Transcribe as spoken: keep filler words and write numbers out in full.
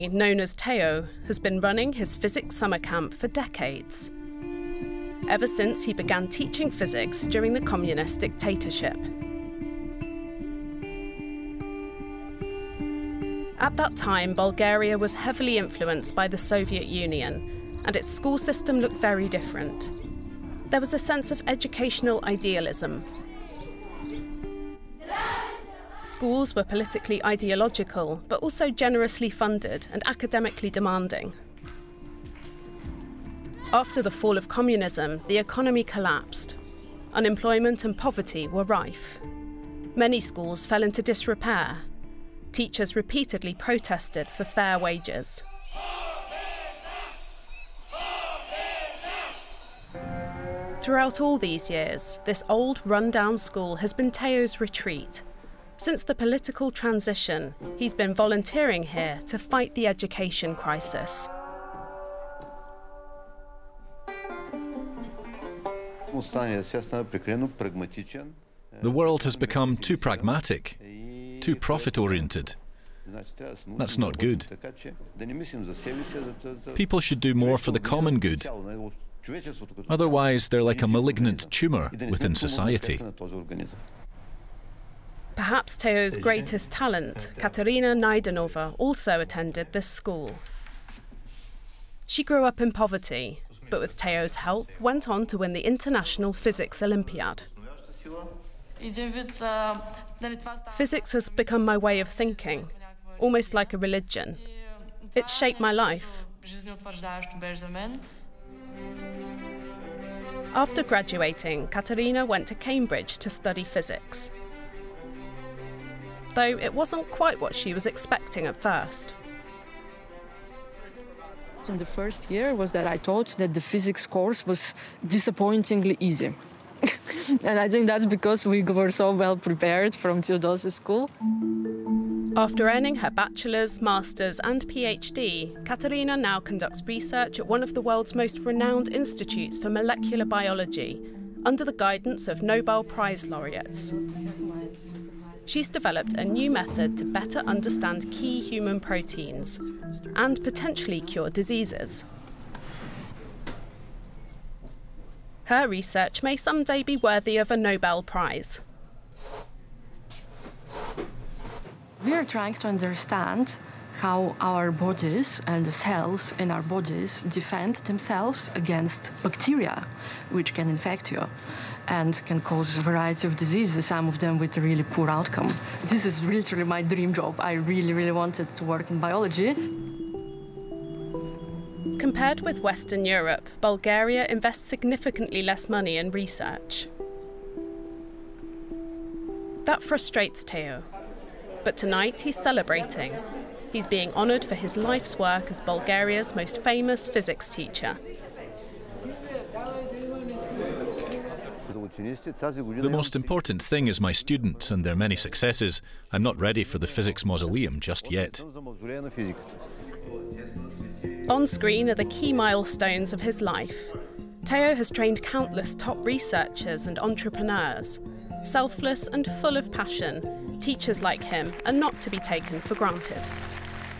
known as Teo, has been running his physics summer camp for decades, ever since he began teaching physics during the communist dictatorship. At that time, Bulgaria was heavily influenced by the Soviet Union, and its school system looked very different. There was a sense of educational idealism. Schools were politically ideological, but also generously funded and academically demanding. After the fall of communism, the economy collapsed. Unemployment and poverty were rife. Many schools fell into disrepair. Teachers repeatedly protested for fair wages. Throughout all these years, this old, run-down school has been Teo's retreat. Since the political transition, he's been volunteering here to fight the education crisis. The world has become too pragmatic, too profit-oriented. That's not good. People should do more for the common good. Otherwise, they're like a malignant tumour within society. Perhaps Teo's greatest talent, Katerina Naidenova, also attended this school. She grew up in poverty, but with Teo's help, went on to win the International Physics Olympiad. Physics has become my way of thinking, almost like a religion. It's shaped my life. After graduating, Katerina went to Cambridge to study physics, though it wasn't quite what she was expecting at first. In the first year was that I thought that the physics course was disappointingly easy. And I think that's because we were so well prepared from Theodosius School. After earning her bachelor's, master's and PhD, Katerina now conducts research at one of the world's most renowned institutes for molecular biology, under the guidance of Nobel Prize laureates. She's developed a new method to better understand key human proteins and potentially cure diseases. Her research may someday be worthy of a Nobel Prize. We are trying to understand how our bodies and the cells in our bodies defend themselves against bacteria, which can infect you and can cause a variety of diseases, some of them with a really poor outcome. This is literally my dream job. I really, really wanted to work in biology. Compared with Western Europe, Bulgaria invests significantly less money in research. That frustrates Teo. But tonight he's celebrating. He's being honoured for his life's work as Bulgaria's most famous physics teacher. The most important thing is my students and their many successes. I'm not ready for the physics mausoleum just yet. On screen are the key milestones of his life. Teo has trained countless top researchers and entrepreneurs. Selfless and full of passion, teachers like him are not to be taken for granted.